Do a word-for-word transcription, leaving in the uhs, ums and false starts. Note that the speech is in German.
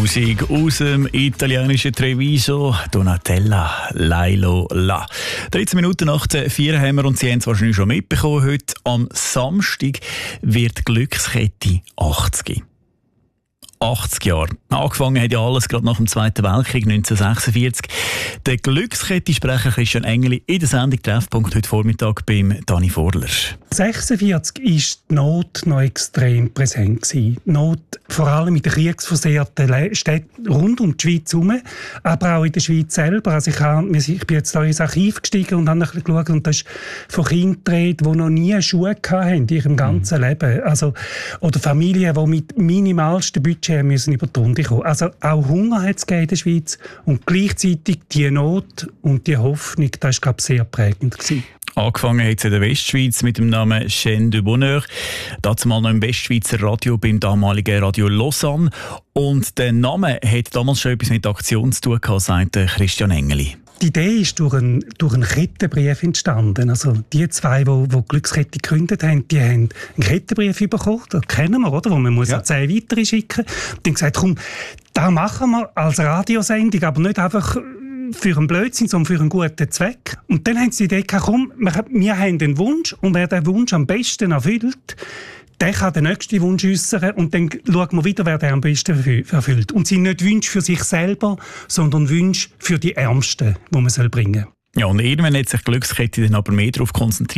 Musik aus dem italienischen Treviso, Donatella, Lailo La. dreizehn Minuten nach der vier haben wir, und Sie haben es wahrscheinlich schon mitbekommen, heute am Samstag wird die Glückskette achtzig. achtzig Jahre. Angefangen hat ja alles gerade nach dem Zweiten Weltkrieg neunzehnhundertsechsundvierzig. Der Glückskette-Sprecher Christian Engeli in der Sendung Treffpunkt heute Vormittag beim Dani Vorler. sechsundvierzig war die Not noch extrem präsent. Die Not vor allem in den kriegsversehrten Städten rund um die Schweiz herum, aber auch in der Schweiz selber. Also ich, habe, ich bin jetzt da ins Archiv gestiegen und habe ein bisschen geschaut, und das ist von Kindern, die noch nie Schuhe hatten in ihrem ganzen mhm. Leben. Also, oder Familien, die mit minimalstem Budget müssen über die Runde kommen. Also auch Hunger hat es in der Schweiz, und gleichzeitig die Not und die Hoffnung, das war, glaube ich, sehr prägend gewesen. Angefangen hat es in der Westschweiz mit dem Namen Chaîne de Bonheur. Dazu mal noch im Westschweizer Radio beim damaligen Radio Lausanne. Und der Name hat damals schon etwas mit Aktion zu tun gehabt, sagt Christian Engeli. Die Idee ist durch einen, durch einen Kettenbrief entstanden. Also die zwei, die, die Glückskette gegründet haben, die haben einen Kettenbrief bekommen, das kennen wir, oder? Wo man muss ja zehn weitere schicken. Die haben gesagt, komm, das machen wir als Radiosendung, aber nicht einfach für einen Blödsinn, sondern für einen guten Zweck. Und dann haben sie die Idee gehabt, komm, wir haben einen Wunsch, und wer den Wunsch am besten erfüllt, der kann den nächsten Wunsch äußern, und dann schauen wir wieder, wer den am besten erfüllt. Und sie sind nicht Wünsche für sich selber, sondern Wünsche für die Ärmsten, die man bringen soll. Ja, und irgendwann hat sich die Glückskette dann aber mehr darauf konzentriert,